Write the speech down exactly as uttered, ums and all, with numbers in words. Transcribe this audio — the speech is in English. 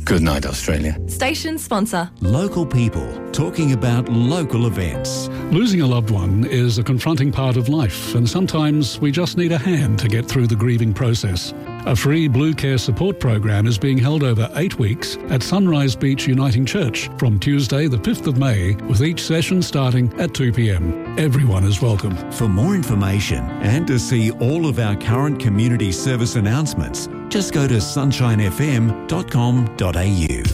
Good night, Australia. Station sponsor. Local people talking about local events. Losing a loved one is a confronting part of life, and sometimes we just need a hand to get through the grieving process. A free Blue Care support program is being held over eight weeks at Sunrise Beach Uniting Church from Tuesday the fifth of May, with each session starting at two p m. Everyone is welcome. For more information and to see all of our current community service announcements, just go to sunshine f m dot com dot a u.